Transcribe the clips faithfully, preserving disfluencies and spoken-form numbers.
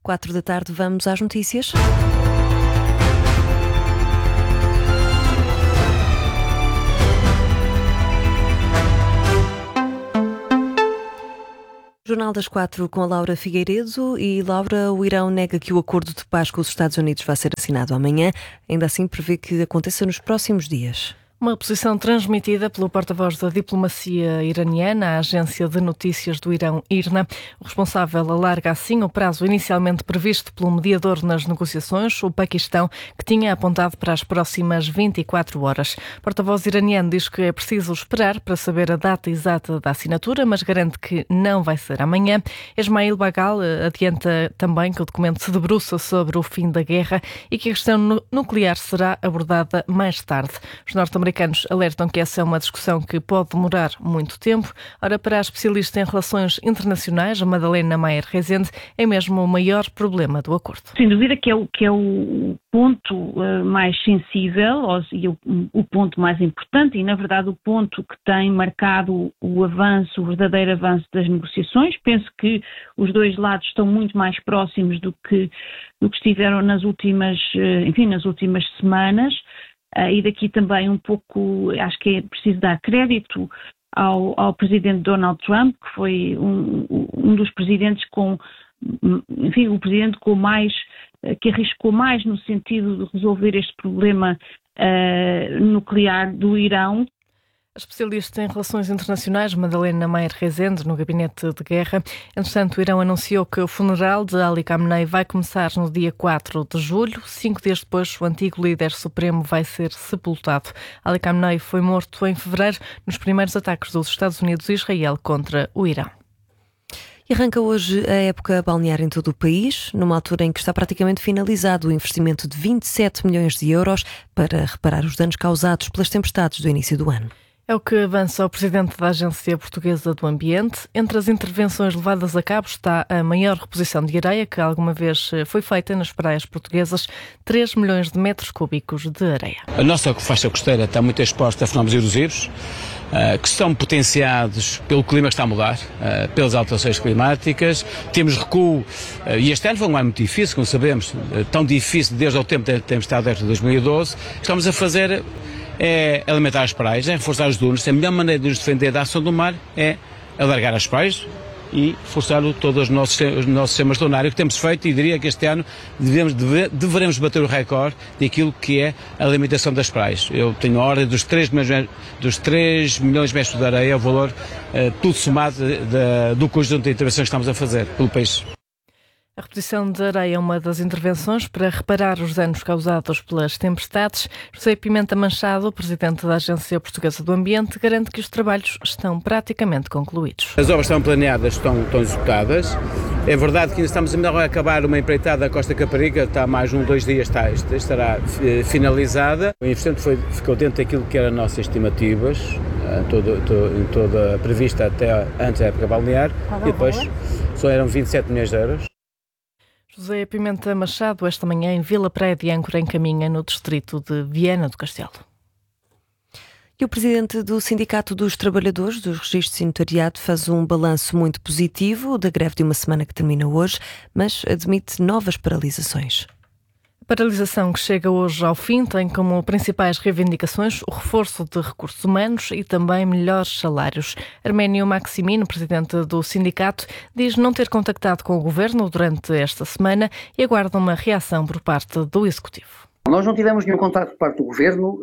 Quatro da tarde, vamos às notícias. Jornal das Quatro com a Laura Figueiredo. E Laura, o Irão nega que o acordo de paz com os Estados Unidos vai ser assinado amanhã, ainda assim prevê que aconteça nos próximos dias. Uma posição transmitida pelo porta-voz da diplomacia iraniana à agência de notícias do Irão, I R N A. O responsável alarga assim o prazo inicialmente previsto pelo mediador nas negociações, o Paquistão, que tinha apontado para as próximas vinte e quatro horas. O porta-voz iraniano diz que é preciso esperar para saber a data exata da assinatura, mas garante que não vai ser amanhã. Esmail Bagal adianta também que o documento se debruça sobre o fim da guerra e que a questão nuclear será abordada mais tarde. Os norte-americanos Os americanos alertam que essa é uma discussão que pode demorar muito tempo. Ora, para a especialista em relações internacionais, a Madalena Maier Rezende, é mesmo o maior problema do acordo. Sem dúvida que é o, que é o ponto uh, mais sensível ou, e o, o ponto mais importante e, na verdade, o ponto que tem marcado o avanço, o verdadeiro avanço das negociações. Penso que os dois lados estão muito mais próximos do que, do que estiveram nas últimas, uh, enfim, nas últimas semanas. Uh, e daqui também um pouco, acho que é preciso dar crédito ao, ao presidente Donald Trump, que foi um, um dos presidentes com, enfim, o presidente com mais, que arriscou mais no sentido de resolver este problema uh, nuclear do Irão. A especialista em relações internacionais, Madalena Maier Rezende, no gabinete de guerra. Entretanto, o Irão anunciou que o funeral de Ali Khamenei vai começar no dia quatro de julho. Cinco dias depois, o antigo líder supremo vai ser sepultado. Ali Khamenei foi morto em fevereiro nos primeiros ataques dos Estados Unidos e Israel contra o Irão. E arranca hoje a época balnear em todo o país, numa altura em que está praticamente finalizado o investimento de vinte e sete milhões de euros para reparar os danos causados pelas tempestades do início do ano. É o que avança o presidente da Agência Portuguesa do Ambiente. Entre as intervenções levadas a cabo está a maior reposição de areia que alguma vez foi feita nas praias portuguesas, três milhões de metros cúbicos de areia. A nossa faixa costeira está muito exposta a fenómenos erosivos, uh, que estão potenciados pelo clima que está a mudar, uh, pelas alterações climáticas. Temos recuo, uh, e este ano foi um ano muito difícil, como sabemos, uh, tão difícil desde o tempo da tempestade de dois mil e doze. Estamos a fazer... é alimentar as praias, é reforçar os dunos. A melhor maneira de nos defender da ação do mar é alargar as praias e forçar todos os nossos, os nossos sistemas dunários, que temos feito, e diria que este ano devemos, deve, deveremos bater o recorde daquilo que é a alimentação das praias. Eu tenho a ordem dos três milhões, dos três milhões de metros de areia, o valor, uh, tudo somado de, de, do conjunto de intervenções que estamos a fazer pelo país. A reposição de areia é uma das intervenções para reparar os danos causados pelas tempestades. José Pimenta Manchado, presidente da Agência Portuguesa do Ambiente, garante que os trabalhos estão praticamente concluídos. As obras estão planeadas, estão, estão executadas. É verdade que ainda estamos a acabar uma empreitada da Costa Caparica, está mais um, dois dias, está, estará finalizada. O investimento foi, ficou dentro daquilo que eram as nossas estimativas, em toda, em toda prevista até antes da época balnear, e depois só eram vinte e sete milhões de euros. José Pimenta Machado, esta manhã em Vila Praia de Âncora, em Caminha, no distrito de Viana do Castelo. E o presidente do Sindicato dos Trabalhadores dos Registros e Notariado faz um balanço muito positivo da greve de uma semana que termina hoje, mas admite novas paralisações. A paralisação que chega hoje ao fim tem como principais reivindicações o reforço de recursos humanos e também melhores salários. Arménio Maximino, presidente do sindicato, diz não ter contactado com o governo durante esta semana e aguarda uma reação por parte do executivo. Nós não tivemos nenhum contacto por parte do governo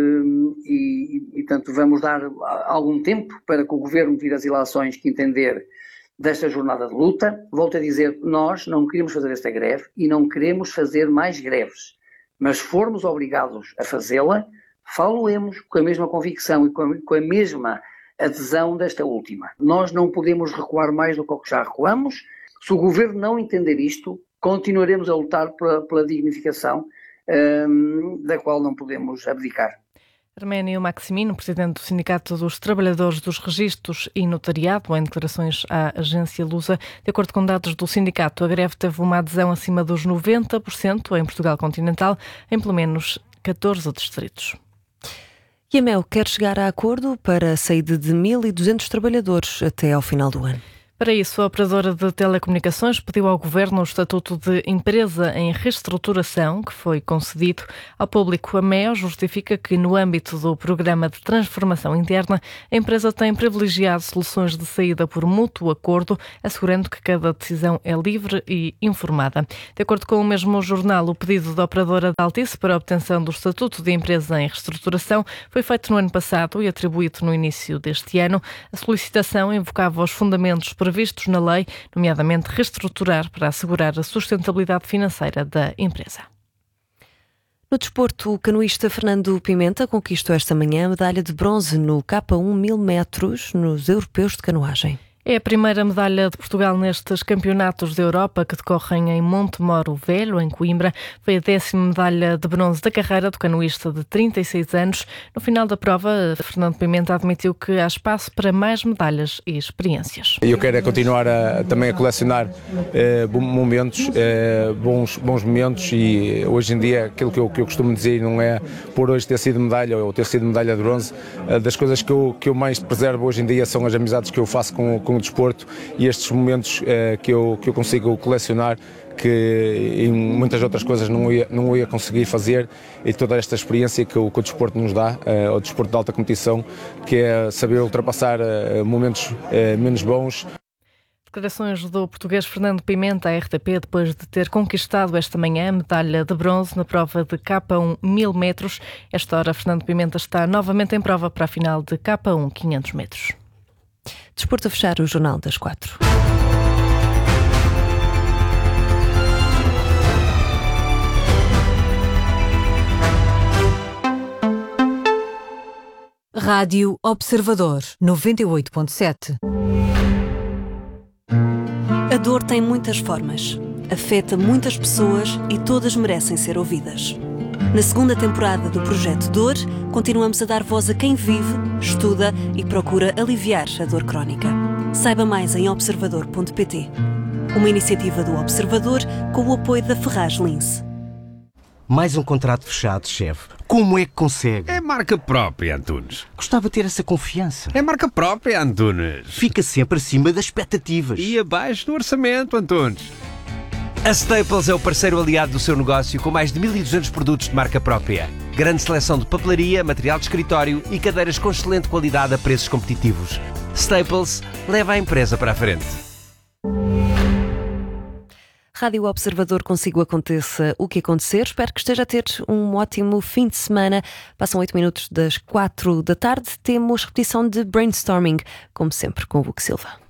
e, e, portanto, vamos dar algum tempo para que o governo tire as ilações que entender desta jornada de luta. Volto a dizer, nós não queremos fazer esta greve e não queremos fazer mais greves, mas se formos obrigados a fazê-la, falo-emos com a mesma convicção e com a, com a mesma adesão desta última. Nós não podemos recuar mais do que já recuamos. Se o governo não entender isto, continuaremos a lutar pela, pela dignificação hum, da qual não podemos abdicar. Arménio Maximino, presidente do Sindicato dos Trabalhadores dos Registros e Notariado, em declarações à agência Lusa. De acordo com dados do sindicato, a greve teve uma adesão acima dos noventa por cento em Portugal continental, em pelo menos catorze distritos. E a Mel quer chegar a acordo para a saída de mil e duzentos trabalhadores até ao final do ano. Para isso, a operadora de telecomunicações pediu ao Governo o estatuto de empresa em reestruturação, que foi concedido ao público. A M E O justifica que, no âmbito do programa de transformação interna, a empresa tem privilegiado soluções de saída por mútuo acordo, assegurando que cada decisão é livre e informada. De acordo com o mesmo jornal, o pedido da operadora da Altice para a obtenção do estatuto de empresa em reestruturação foi feito no ano passado e atribuído no início deste ano. A solicitação invocava os fundamentos previstos na lei, nomeadamente reestruturar para assegurar a sustentabilidade financeira da empresa. No desporto, o canoísta Fernando Pimenta conquistou esta manhã a medalha de bronze no K um mil metros nos Europeus de Canoagem. É a primeira medalha de Portugal nestes campeonatos da Europa que decorrem em Montemoro Velho, em Coimbra. Foi a décima medalha de bronze da carreira do canoísta de trinta e seis anos. No final da prova, Fernando Pimenta admitiu que há espaço para mais medalhas e experiências. Eu quero é continuar a, também a colecionar eh, momentos, eh, bons, bons momentos, e hoje em dia aquilo que eu, que eu costumo dizer não é por hoje ter sido medalha ou ter sido medalha de bronze. Eh, das coisas que eu, que eu mais preservo hoje em dia são as amizades que eu faço com, com o desporto e estes momentos eh, que, eu, que eu consigo colecionar, que em muitas outras coisas não ia, não ia conseguir fazer, e toda esta experiência que o, que o desporto nos dá, eh, o desporto de alta competição, que é saber ultrapassar eh, momentos eh, menos bons. Declarações do português Fernando Pimenta à R T P depois de ter conquistado esta manhã a medalha de bronze na prova de K um mil metros. Esta hora, Fernando Pimenta está novamente em prova para a final de K um quinhentos metros. Desporto a fechar o Jornal das Quatro. Rádio Observador noventa e oito ponto sete. A dor tem muitas formas, afeta muitas pessoas e todas merecem ser ouvidas. Na segunda temporada do Projeto Dor, continuamos a dar voz a quem vive, estuda e procura aliviar a dor crónica. Saiba mais em observador ponto pt. Uma iniciativa do Observador com o apoio da Ferraz Lince. Mais um contrato fechado, chefe. Como é que consegue? É marca própria, Antunes. Gostava de ter essa confiança. É marca própria, Antunes. Fica sempre acima das expectativas. E abaixo do orçamento, Antunes. A Staples é o parceiro aliado do seu negócio com mais de mil e duzentos produtos de marca própria. Grande seleção de papelaria, material de escritório e cadeiras com excelente qualidade a preços competitivos. Staples leva a empresa para a frente. Rádio Observador, consigo aconteça o que acontecer. Espero que esteja a ter um ótimo fim de semana. Passam oito minutos das quatro da tarde. Temos repetição de Brainstorming, como sempre, com o Hugo Silva.